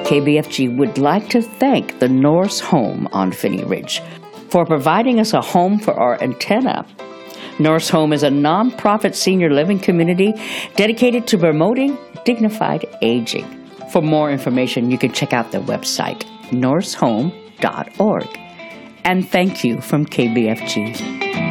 KBFG would like to thank the Norse Home on Phinney Ridge for providing us a home for our antenna. Norse Home is a nonprofit senior living community dedicated to promoting dignified aging. For more information, you can check out their website, norsehome.org. And thank you from KBFG.